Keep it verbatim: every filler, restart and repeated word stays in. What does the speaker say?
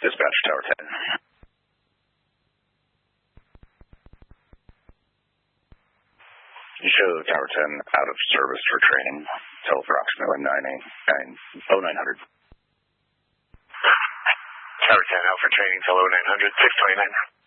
Dispatch, Tower ten. You show Tower ten out of service for training. Tell approximately nine hundred. Tower ten out for training, till oh nine hundred, six twenty-nine.